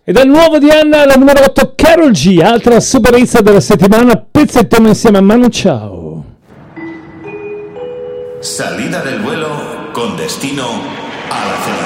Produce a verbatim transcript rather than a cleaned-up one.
E dal nuovo di Anna la numero otto Karol G, altra super hit della settimana, pezzettiamo insieme a Manu Chao. Salida del vuelo con destino a la